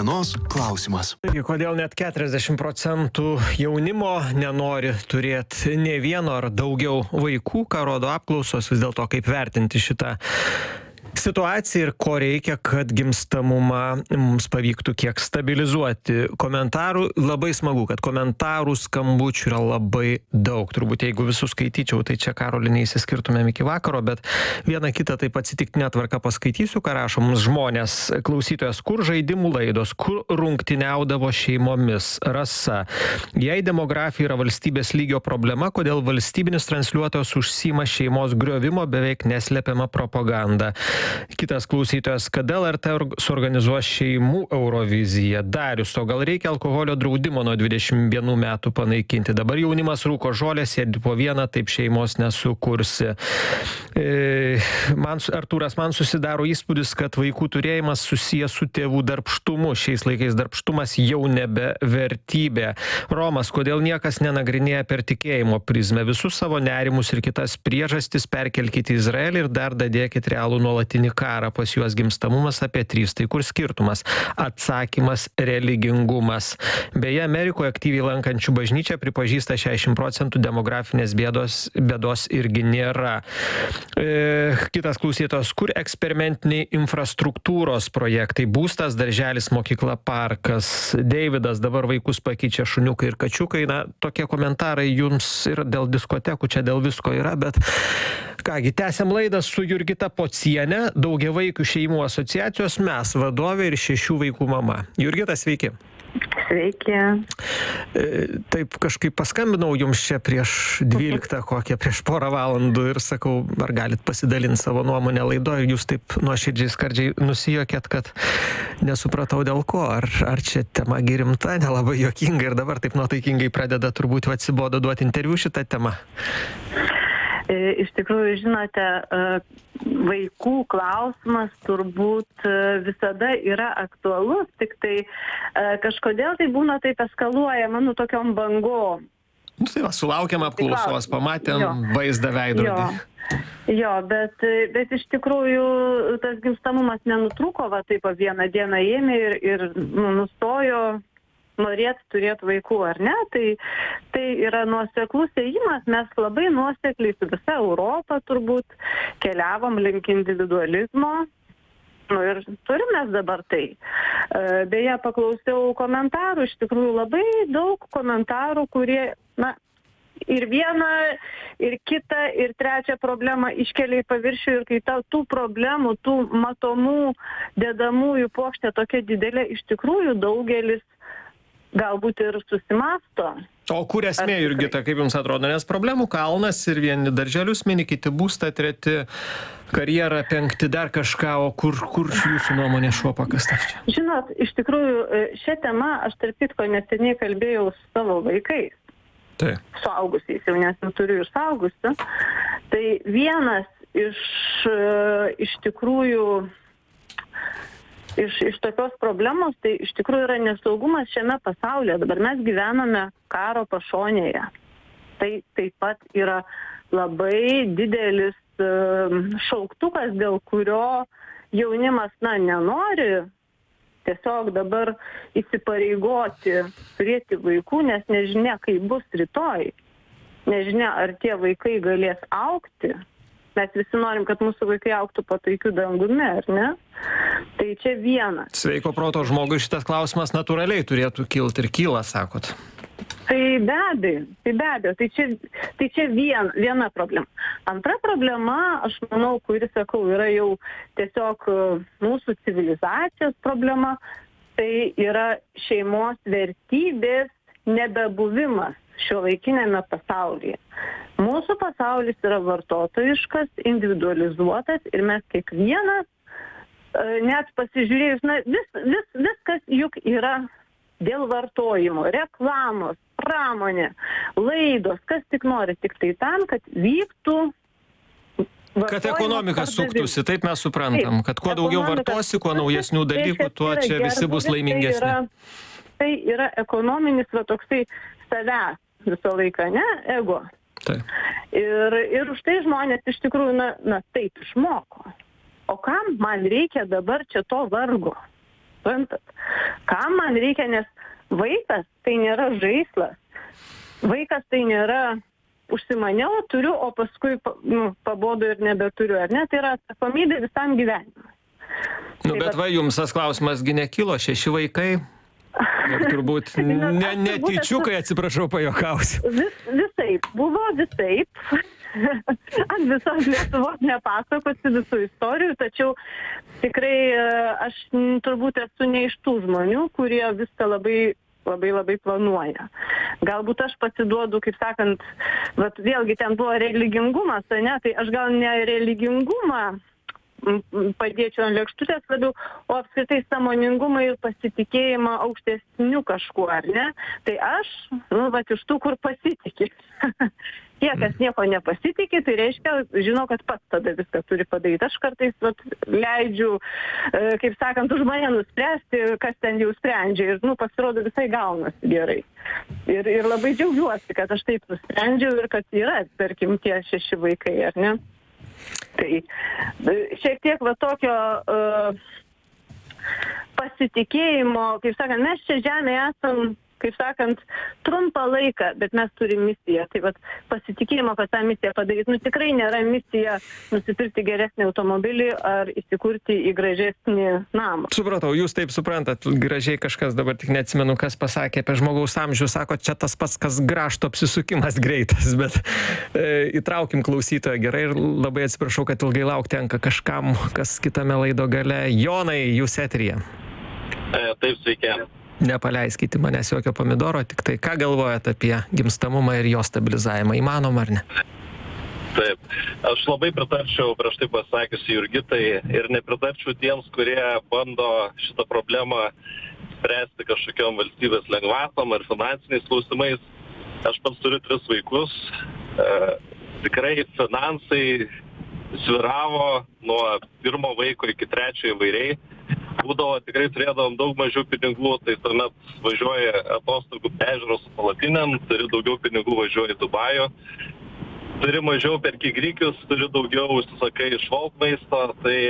dienos klausimas. Taigi, kodėl net 40% jaunimo nenori turėti ne vieno ar daugiau vaikų, ką rodo apklausos, vis dėlto kaip vertinti šitą situaciją ir ko reikia, kad gimstamumą mums pavyktų kiek stabilizuoti. Komentarų labai smagu, kad komentarų skambučių yra labai daug. Turbūt jeigu visus skaityčiau, tai čia Karoli neįsiskirtumėm iki vakaro, bet vieną kitą taip atsitiktinę tvarką paskaitysiu, ką rašo mums žmonės. Klausytojas, kur žaidimų laidos, kur rungtyniaudavo šeimomis? Rasa. Jei demografija yra valstybės lygio problema, kodėl valstybinis transliuotojas užsiima šeimos griovimo beveik neslepiama propaganda? Kitas klausytojas, kada LRT suorganizuos šeimų Euroviziją? Darius, o gal reikia alkoholio draudimo nuo 21 metų panaikinti? Dabar jaunimas rūko žolę, sėdi po vieną, taip šeimos nesukursi. Artūras, man susidaro įspūdis, kad vaikų turėjimas susijęs su tėvų darbštumu. Šiais laikais darbštumas jau nebe vertybė. Romas, kodėl niekas nenagrinėja per tikėjimo prizmę? Visus savo nerimus ir kitas priežastis perkelkite į Izraelį ir dar dadėkit realų nuolatinį karą. Pas juos gimstamumas apie 3. Tai kur skirtumas? Atsakymas - religingumas. Beje, Amerikoje aktyviai lankančių bažnyčią pripažįsta 60% demografinės bėdos irgi nėra. Kitas klausytojas, kur eksperimentiniai infrastruktūros projektai? Būstas, darželis, mokykla, parkas. Deividas, dabar vaikus pakeičia šuniukai ir kačiukai. Na, tokie komentarai jums ir dėl diskotekų, čia dėl visko yra, bet kągi, tęsiam laidą su Jurgita Pocienė, daugiavaikių šeimų asociacijos Mes vadovė ir 6 vaikų mama. Jurgita, sveiki. Sveiki. Taip kažkaip paskambinau jums čia prieš 12, prieš porą valandų ir sakau, ar galit pasidalinti savo nuomonę laidoje, ir jūs taip nuoširdžiai skardžiai nusijuokėt, kad nesupratau dėl ko, ar čia tema rimta, nelabai juokinga ir dabar taip nuotaikingai pradeda turbūt atsibodo duoti interviu šitą temą. Iš tikrųjų, žinote, vaikų klausimas turbūt visada yra aktualus, tik tai kažkodėl tai būna taip eskaluojama, tokiom bangom. Tai va, sulaukėm apklausos, pamatėm vaizdą veidrodį. Jo, bet iš tikrųjų tas gimstamumas nenutrūko, va taip vieną dieną ėmė ir nustojo norėt turėti vaikų, ar ne? Tai yra nuoseklus ėjimas, mes labai nuosekliai su visa Europa turbūt keliavom link individualizmo. Ir turim mes dabar tai. Beje, paklausiau komentarų, iš tikrųjų labai daug komentarų, kurie, ir vieną, ir kitą, ir trečią problemą iškelia į paviršių, ir kai tų problemų, tų matomų dedamųjų puokštė tokia didelė, iš tikrųjų daugelis galbūt ir susimąsto. O kur esmė, Jurgita, kaip jums atrodo? Nes problemų kalnas ir vieni darželius mini, kiti būstą, treti karjerą, 5 dar kažką, o kur jūsų nuomonė šuo pakastas čia? Žinot, iš tikrųjų, šią temą aš tarp kitko neseniai kalbėjau su savo vaikais. Tai. Suaugusiais, jau nes jau turiu ir suaugusių. Tai vienas iš tikrųjų iš tokios problemos, tai iš tikrųjų yra nesaugumas šiame pasaulyje. Dabar mes gyvename karo pašonėje. Tai taip pat yra labai didelis šauktukas, dėl kurio jaunimas, nenori tiesiog dabar įsipareigoti turėti vaikų, nes nežinia, kaip bus rytoj. Nežinia, ar tie vaikai galės augti. Mes visi norim, kad mūsų vaikai augtų po taikiu dangumi, ar ne? Tai čia vienas. Sveiko proto žmogui šitas klausimas natūraliai turėtų kilti ir kyla, sakot. Tai be abejo. Tai čia viena problema. Antra problema, aš manau, kuri, sakau, yra jau tiesiog mūsų civilizacijos problema, tai yra šeimos vertybės nebebuvimas šiuolaikinėme pasaulyje. Mūsų pasaulis yra vartotojiškas, individualizuotas ir mes kiekvienas, net pasižiūrėjus, viskas juk yra dėl vartojimo, reklamos, pramonė, laidos, kas tik nori, tik tai tam, kad vyktų Kad ekonomika suktųsi, taip mes suprantam, kad kuo daugiau vartosi, kuo naujesnių dalykų, tuo čia visi bus laimingesni. Tai yra ekonominis, toksai savęs visą laiką, ne? Ego. Taip. Ir už tai žmonės iš tikrųjų, taip išmoko. O kam man reikia dabar čia to vargo? suprantat? Kam man reikia, nes vaikas tai nėra žaislas. Vaikas tai nėra užsimaniau, turiu, o paskui pabodu ir nebeturiu, ar ne? Tai yra atsakomybė visam gyvenimui. Bet va, jums tas klausimas gi nekilo, 6 vaikai. Ir turbūt netyčiukai, atsiprašau, pajokausiu. Visaip, buvo visaip. Ant visos Lietuvos nepasakosiu visų istorijų, tačiau tikrai aš turbūt esu ne iš tų žmonių, kurie viską labai planuoja. Galbūt aš pasiduodu, kaip sakant, vat vėlgi ten buvo religingumas, ne, tai aš gal ne religingumą padėčiau ant lėkštutės labiau, o apskritai sąmoningumą ir pasitikėjimą aukštesniu kažkuo, ar ne? Tai aš, vat iš tų, kur pasitikė. Tie, kas nieko nepasitikė, tai reiškia, žino, kad pats tada viską turi padaryti. Aš kartais leidžiu, kaip sakant, už mane nuspręsti, kas ten jau sprendžia. Ir, pasirodo, visai gaunasi gerai. Ir labai džiaugiuosi, kad aš taip nusprendžiau ir kad yra, tarkim, tie 6 vaikai, ar ne? Tai šiek tiek va tokio pasitikėjimo, kaip sakant, mes čia žemėje esam, kaip sakant, trumpą laiką, bet mes turim misiją. Tai vat pasitikėjimo, kad tą misiją padaryti. Tikrai nėra misija nusipirkti geresnį automobilį ar įsikurti į gražesnį namą. Supratau, jūs taip suprantat, gražiai kažkas, dabar tik neatsimenu, kas pasakė apie žmogaus amžių, sako, čia tas pats, kas grąžto apsisukimas greitas, bet įtraukim klausytoją gerai ir labai atsiprašau, kad ilgai laukti tenka kažkam, kas kitame laido gale. Jonai, jūs eteryje. Taip, sveiki. Nepaleiskite manęs jokio pomidoro, tik tai ką galvojat apie gimstamumą ir jo stabilizavimą, įmanoma ar ne? Taip, aš labai pritarčiau prieš tai pasakiusi Jurgitai ir nepritarčiau tiems, kurie bando šitą problemą spręsti kažkokiom valstybės lengvatom ar finansiniais klausimais. Aš pats turiu 3 vaikus, tikrai finansai sviravo nuo 1 vaiko iki 3 įvairiai. Būdavo, tikrai turėdavom daug mažiau pinigų, tai tuomet važiuoja atostogų peržiūros su palapinėm, turi daugiau pinigų, važiuoja į Dubajų, turi mažiau perki grikius, turi daugiau užsisakai iš Volkmaisto,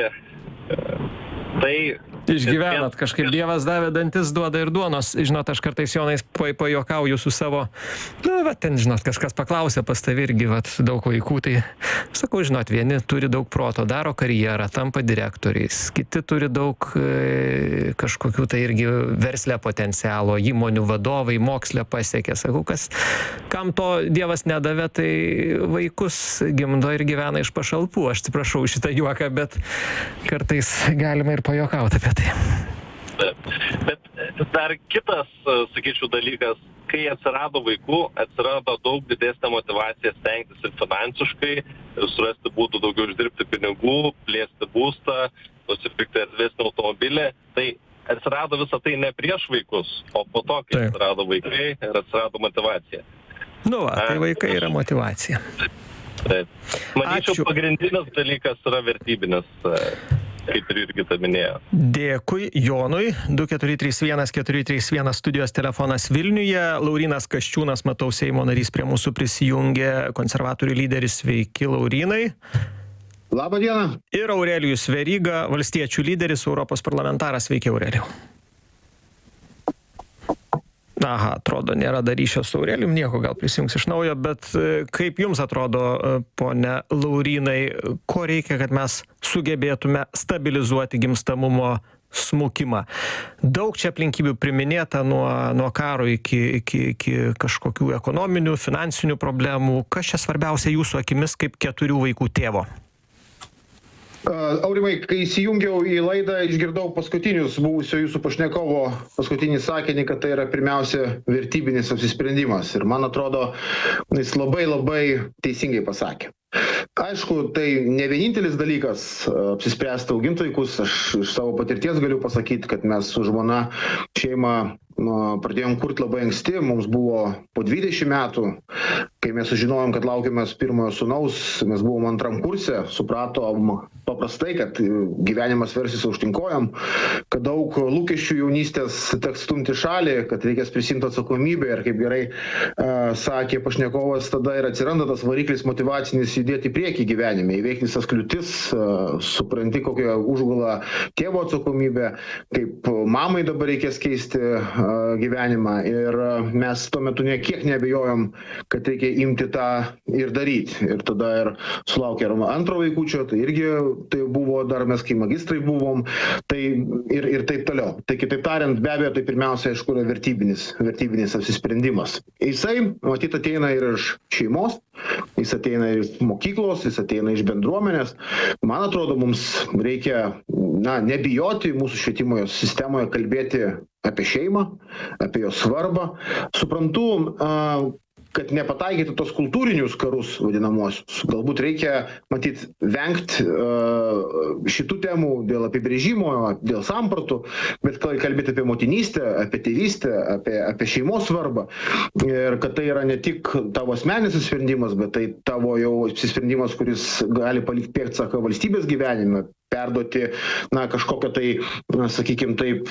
tai išgyvenat, kažkaip Dievas davė dantis, duoda ir duonos. Žinot, aš kartais Jonais pajuokauju su savo, ten, žinot, kažkas paklausė pas tavį irgi, daug vaikų, tai sakau, žinot, vieni turi daug proto, daro karjerą, tampa direktoriais, kiti turi daug kažkokių tai irgi versle potencialo, įmonių vadovai, moksle pasiekė. Sakau, kam to Dievas nedavė, tai vaikus gimdo ir gyvena iš pašalpų. Aš atsiprašau šitą juoką, bet kartais galima ir pajuokauti apie tai. Bet dar kitas, sakyčiau, dalykas, kai atsirado vaikų, atsirado daug didesnė motyvacija stengtis ir finansiškai, ir surasti būtų daugiau uždirbti pinigų, plėsti būstą, nusipirkti erdvesnį automobilį. Tai atsirado visą tai ne prieš vaikus, o po to, kai atsirado vaikai ir atsirado motyvacija. Tai vaikai yra motyvacija. Taip. Manyčiau, pagrindinis dalykas yra vertybinis, kaip ir Jurgita minėjo. Dėkui Jonui. 2431 studijos telefonas Vilniuje. Laurynas Kasčiūnas, matau, Seimo narys prie mūsų prisijungė, konservatorių lyderis. Sveiki, Laurynai. Labą dieną. Ir Aurelijus Veryga, valstiečių lyderis, Europos parlamentaras. Sveiki, Aurelijau. Aha, atrodo, nėra dar ryšio su Aurelijum, nieko, gal prisijungs iš naujo, bet kaip jums atrodo, pone Laurynai, ko reikia, kad mes sugebėtume stabilizuoti gimstamumo smukimą? Daug čia aplinkybių priminėta nuo karo iki kažkokių ekonominių, finansinių problemų. Kas čia svarbiausia jūsų akimis kaip 4 vaikų tėvo? Aurimai, kai įsijungiau į laidą, išgirdau paskutinius buvusio jūsų pašnekovo paskutinį sakinį, kad tai yra pirmiausia vertybinis apsisprendimas. Ir man atrodo, jis labai teisingai pasakė. Aišku, tai ne vienintelis dalykas apsispręsti auginti vaikus. Aš iš savo patirties galiu pasakyti, kad mes su žmona šeimą pradėjom kurti labai anksti, mums buvo po 20 metų, kai mes sužinojom, kad laukiamės pirmojo sūnaus, mes buvom antram kurse, supratom paprastai, kad gyvenimas versis aukštinkojam, kad daug lūkesčių jaunystės teks stumti šalį, kad reikės prisimti atsakomybę ir kaip gerai sakė pašnekovas, tada ir atsiranda tas variklis motyvacinis judėti į priekį gyvenime, įveikti visas kliūtis, supranti, kokią užgula tėvo atsakomybė, kaip mamai dabar reikės keisti gyvenimą ir mes tuo metu niekiek nebejojom, kad reikia imti tą ir daryti. Ir tada ir sulaukė antro vaikučio, tai irgi tai buvo dar mes, kai magistrai buvom, tai ir taip toliau. Tai kitaip tariant, be abejo, tai pirmiausia, aišku, yra vertybinis apsisprendimas. Jisai, matyt, ateina ir iš šeimos, jis ateina iš mokyklos, jis ateina iš bendruomenės. Man atrodo, mums reikia nebijoti mūsų švietimo sistemoje kalbėti apie šeimą, apie jos svarbą. Suprantu, kad nepataikyti tos kultūrinius karus vadinamuosius. Galbūt reikia, matyt, vengti šitų temų dėl apibrėžimo, dėl sampratų, bet kalbėti apie motinystę, apie tėvystę, apie šeimos svarbą. Ir kad tai yra ne tik tavo asmeninis sprendimas, bet tai tavo jau apsisprendimas, kuris gali palikti pėdsaką valstybės gyvenime, perduoti kažkokią tai, sakykime taip,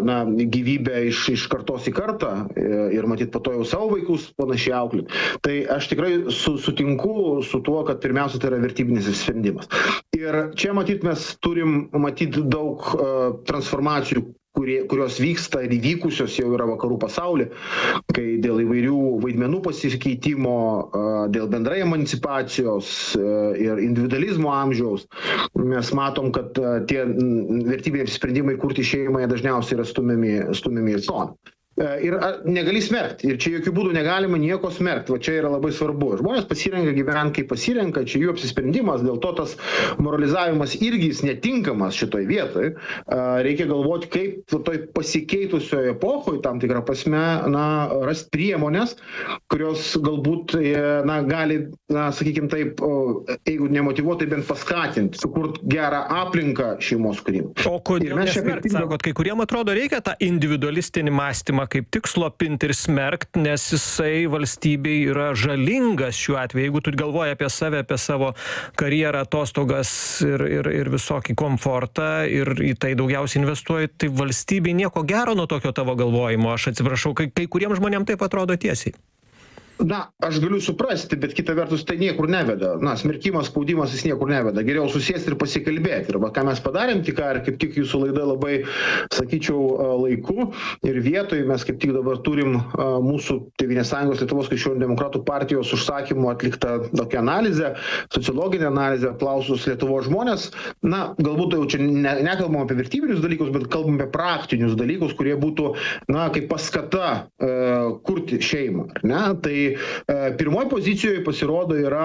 gyvybę iš kartos į kartą ir matyt po to jau savo vaikus panašiai auklėti. Tai aš tikrai sutinku su tuo, kad pirmiausia tai yra vertybinis sprendimas. Ir čia matyt mes turim daug transformacijų, kurios vyksta ir įvykusios jau yra vakarų pasaulyje, kai dėl įvairių vaidmenų pasikeitimo, dėl bendrai emancipacijos ir individualizmo amžiaus, mes matom, kad tie vertybiniai sprendimai kurti šeimą dažniausiai yra stumiami į šoną. Ir negali smerkti. Ir čia jokių būdų negalima nieko smerkti. Va čia yra labai svarbu. Žmonės pasirenka gyventi, kaip pasirenka, čia jų apsisprendimas, dėl to tas moralizavimas irgi jis netinkamas šitoj vietoj. Reikia galvoti, kaip toj pasikeitusioje epochoje, tam tikrą prasme, rasti priemonės, kurios galbūt, gali, sakykime taip, jeigu nemotyvuotai, bent paskatinti, sukurti gerą aplinką šeimos kūrimui. O kodėl nesmerkti, sakot, kai kuriem atrodo reikia tą individualistinį mąstymą kaip tik slopinti ir smerkt, nes jisai valstybei yra žalingas šiuo atveju. Jeigu tu galvoji apie save, apie savo karjerą, atostogas ir visokį komfortą ir į tai daugiausiai investuoji, tai valstybei nieko gero nuo tokio tavo galvojimo. Aš atsiprašau, kai kuriems žmonėms taip atrodo tiesiai. Aš galiu suprasti, bet kita vertus tai niekur neveda. Smerkimas, spaudimas jis niekur neveda. Geriau susėsti ir pasikalbėti. Ir ką mes padarėm tik, ir kaip tik jūsų laida labai, sakyčiau, laiku ir vietoj. Mes kaip tik dabar turim mūsų Tėvynės sąjungos Lietuvos krikščionių demokratų partijos užsakymu atliktą tokią analizę, sociologinę analizę, apklausus Lietuvos žmonės. Galbūt jau čia nekalbam apie vertybinius dalykus, bet kalbam apie praktinius dalykus, kurie būtų, kaip paskata kurti šeimą. Tai pirmoji pozicijoje pasirodo yra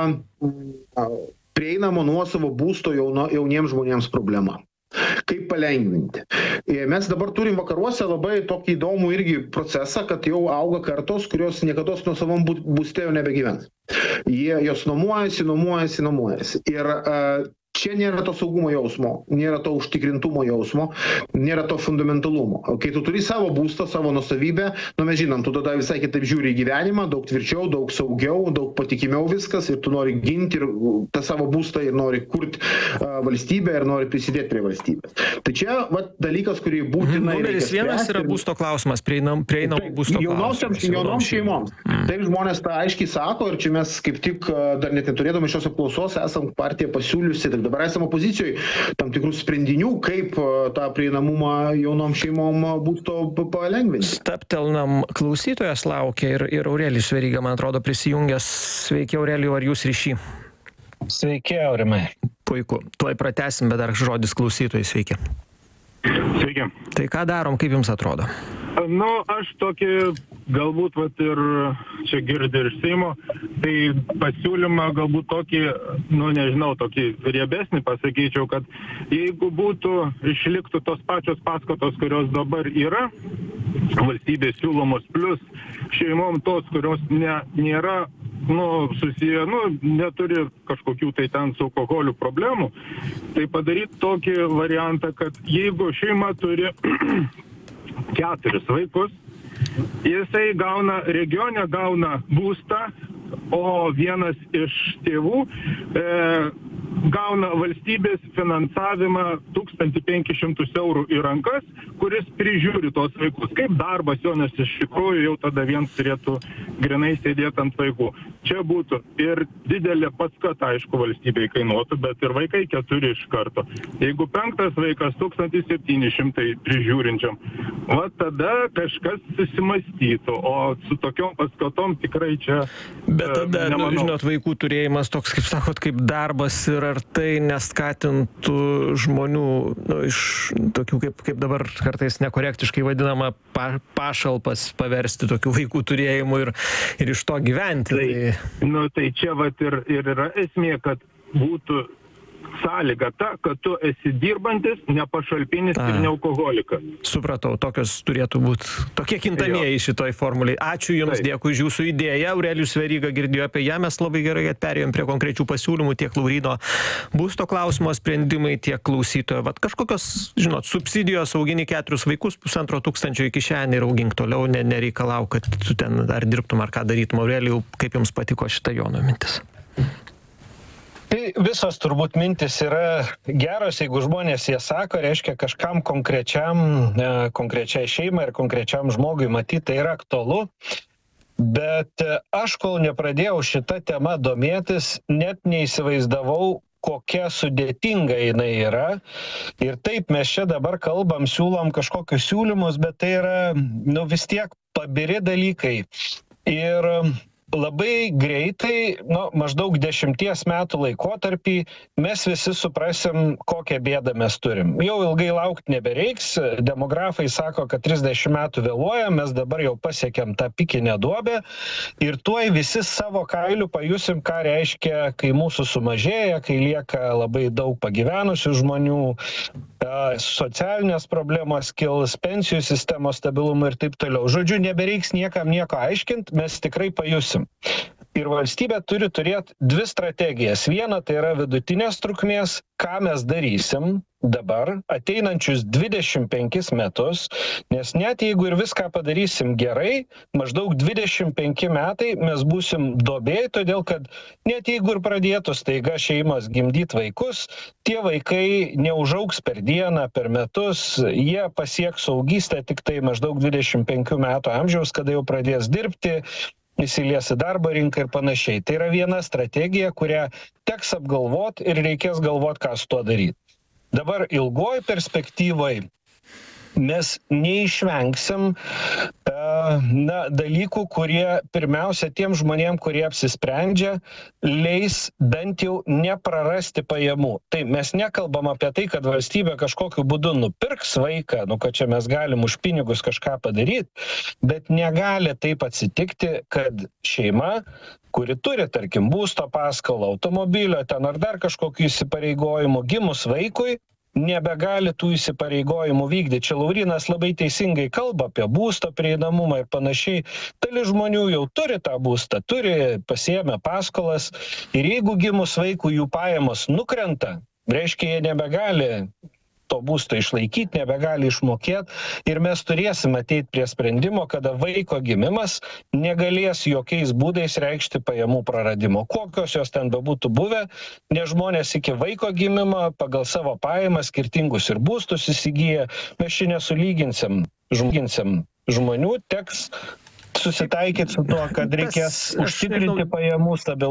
prieinamo nuosavo būsto jauniems žmonėms problema. Kaip palengvinti. Mes dabar turim vakaruose labai tokį įdomų irgi procesą, kad jau auga kartos, kurios niekados nuosavam būste jau nebegyvens. Jos nuomojasi. Ir čia nėra to saugumo jausmo, nėra to užtikrintumo jausmo, nėra to fundamentalumo. Kai tu turi savo būstą, savo nuosavybę, mes žinom, tu tada visai kitaip žiūri į gyvenimą, daug tvirčiau, daug saugiau, daug patikimiau viskas ir tu nori ginti ir tą savo būstą ir nori kurti valstybę ir nori prisidėti prie valstybės. Tai čia dalykas, kurį būtinai numeris vienas yra būsto klausimas, prieinamo būsto klausimas. Jaunoms šeimoms. Taip žmonės tą aiškiai sako ir čia mes kaip tik dar net neturėdami šios apklausos esam partija pasiūliusi, dabar esame opozicijoje tam tikrų sprendinių, kaip tą prieinamumą jaunom šeimom būsto palengvinti. Staptelnam, klausytojas laukia ir Aurelijus Veryga, man atrodo, prisijungęs. Sveiki, Aurelijau, ar jūs ryšį? Sveiki, Aurimai. Puiku. Tuoj pratęsim, bet dar žodis klausytojai. Sveiki. Sveiki. Tai ką darom, kaip jums atrodo? Aš tokį, galbūt ir čia girdžiu iš Seimo, tai pasiūlymą galbūt tokį, tokį riebesnį pasakyčiau, kad jeigu išliktų tos pačios paskatos, kurios dabar yra, valstybės siūlomos, plus šeimom tos, kurios nėra susiję, neturi kažkokių tai ten su alkoholiu problemų, tai padaryti tokį variantą, kad jeigu šeima turi 4 vaikus jisai regione gauna būstą, o vienas iš tėvų gauna valstybės finansavimą 1500 eurų į rankas, kuris prižiūri tos vaikus. Kaip darbas jo, nes iš tikrųjų jau tada viens turėtų grinai sėdėti ant vaikų. Čia būtų ir didelė paskata, aišku, valstybei kainuotų, bet ir vaikai 4 iš karto. Jeigu 5 vaikas 1700 prižiūrinčiam, va tada kažkas susimastytų, o su tokiom paskatom tikrai čia Bet tada, žinot, vaikų turėjimas toks, kaip sakot, kaip darbas ir ar tai neskatintų žmonių, iš tokių, kaip dabar kartais nekorektiškai vadinama, pašalpas paversti tokių vaikų turėjimu ir iš to gyventi. Tai čia vat ir yra esmė, kad būtų sąlyga ta, kad tu esi dirbantis, nepašalpinis ir ne alkoholikas. Supratau, tokios turėtų būti tokie kintamieji šitoj formuliai. Ačiū Jums, dėkui už Jūsų idėją. Aurelijus Veryga girdėjo apie ją, mes labai gerai perėjom prie konkrečių pasiūlymų, tiek Lauryno būsto klausimo sprendimai, tiek klausytojo. Vat kažkokios, žinot, subsidijos, augini 4 vaikus, 1500 į kišenę ir augink toliau, nereikalau, kad tu ten ar dirbtum, ar ką darytum. Aurelijau, kaip Jums patiko šita Jono mintis? Tai visos turbūt mintis yra geros, jeigu žmonės jie sako, reiškia kažkam konkrečiai šeimai ir konkrečiam žmogui matyti, tai yra aktualu. Bet aš kol nepradėjau šitą temą domėtis, net neįsivaizdavau, kokia sudėtinga jinai yra. Ir taip mes čia dabar kalbam, siūlom kažkokius siūlymus, bet tai yra, vis tiek pabiri dalykai. Ir labai greitai, maždaug 10 metų laikotarpį mes visi suprasim, kokią bėdą mes turim. Jau ilgai laukti nebereiks, demografai sako, kad 30 metų vėluoja, mes dabar jau pasiekėm tą pikinę duobę ir tuoj visi savo kailių pajusim, ką reiškia, kai mūsų sumažėja, kai lieka labai daug pagyvenusių žmonių, socialinės problemos kils, pensijų sistemos stabilumą ir taip toliau. Žodžiu, nebereiks niekam nieko aiškint, mes tikrai pajusim. Ir valstybė turi turėti 2 strategijas. Viena tai yra vidutinės trukmės, ką mes darysim dabar, ateinančius 25 metus, nes net jeigu ir viską padarysim gerai, maždaug 25 metai mes būsim duobėj, todėl kad net jeigu ir pradėtų staiga šeimos gimdyti vaikus, tie vaikai neužaugs per dieną, per metus, jie pasieks suaugystę tik tai maždaug 25 metų amžiaus, kada jau pradės dirbti, įsilies į darbo rinką ir panašiai. Tai yra viena strategija, kurią teks apgalvot ir reikės galvot, ką su tuo daryti. Dabar ilgoj perspektyvoj mes neišvengsim dalykų, kurie pirmiausia tiem žmonėm, kurie apsisprendžia, leis bent jau neprarasti pajamų. Tai mes nekalbam apie tai, kad valstybė kažkokiu būdu nupirks vaiką, kad čia mes galim už pinigus kažką padaryti, bet negali taip atsitikti, kad šeima, kuri turi, tarkim, būsto paskolą, automobilio, ten ar dar kažkokių įsipareigojimų, gimus vaikui, nebegali tų įsipareigojimų vykdyti. Čia Laurynas labai teisingai kalba apie būsto prieinamumą ir panašiai. Dalis žmonių jau turi tą būstą, pasiėmę paskolas ir jeigu gimus vaikų jų pajamos nukrenta, reiškia, jie nebegali to būsto išlaikyti, nebegali išmokėti ir mes turėsim ateiti prie sprendimo, kada vaiko gimimas negalės jokiais būdais reikšti pajamų praradimo. Kokios jos ten bebūtų buvę, nes žmonės iki vaiko gimimo pagal savo pajamas skirtingus ir būstus įsigyja, mes čia nesulyginsim žmonių, teks susitaikyti su tuo, kad reikės užtikrinti pajamų stabilumą.